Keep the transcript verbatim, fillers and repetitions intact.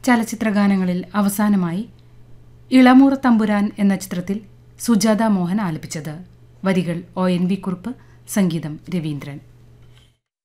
ചലച്ചിത്രഗാനങ്ങളിൽ അവസാനമായി ഇളമൂർ തമ്പുരാൻ എന്ന ചിത്രത്തിൽ സുജാത മോഹൻ ആലപിച്ചത്. വരികൾ ഒ എൻ വി കുറുപ്പ്, സംഗീതം രവീന്ദ്രൻ.